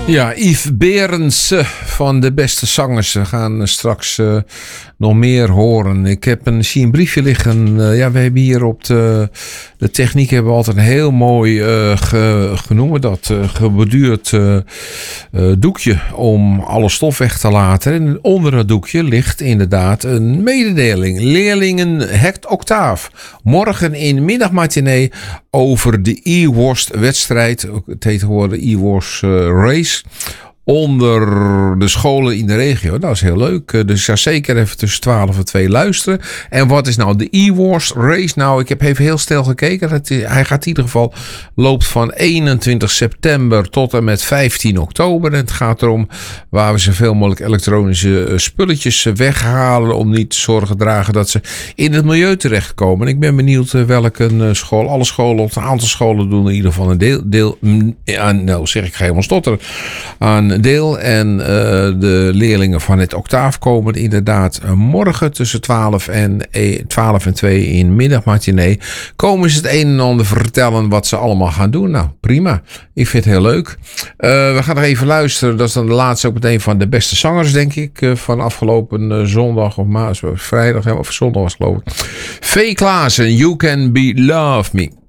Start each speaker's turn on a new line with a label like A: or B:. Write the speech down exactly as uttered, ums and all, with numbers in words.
A: Ja, Yves Berends van de beste zangers. We gaan straks uh, nog meer horen. Ik heb een, zie een briefje liggen. Uh, ja, we hebben hier op de, de techniek hebben we altijd een heel mooi uh, ge, genoemd dat uh, geborduurd uh, uh, doekje om alle stof weg te laten. En onder het doekje ligt inderdaad een mededeling. Leerlingen hekt octaaf. Morgen in middagmatinee over de e-worst wedstrijd. Het heet geworden e-worst uh, race. Onder de scholen in de regio. Dat is heel leuk. Dus ja, zeker even tussen twaalf en twee luisteren. En wat is nou de e-worst race? Nou, ik heb even heel snel gekeken. Het, hij gaat in ieder geval loopt van eenentwintig september tot en met vijftien oktober. En het gaat erom waar we zoveel mogelijk elektronische spulletjes weghalen. Om niet te zorgen dragen dat ze in het milieu terechtkomen. En ik ben benieuwd welke school. Alle scholen, of een aantal scholen doen in ieder geval een deel. deel aan, nou zeg ik, ga helemaal stotteren. Aan deel en uh, de leerlingen van het octaaf komen inderdaad morgen tussen twaalf en, twaalf en twee in middagmatinee komen ze het een en ander vertellen wat ze allemaal gaan doen. Nou, prima. Ik vind het heel leuk. Uh, we gaan nog even luisteren. Dat is dan de laatste ook meteen van de beste zangers, denk ik, uh, van afgelopen uh, zondag of maas, vrijdag of zondag was geloof ik. V. Klaassen, You Can Be Love Me.